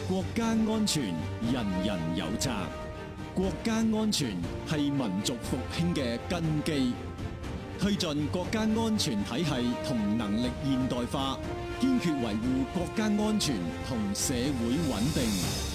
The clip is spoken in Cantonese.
國家安全，人人有責。國家安全係民族復興嘅根基，推進國家安全體系同能力現代化，堅決維護國家安全同社會穩定。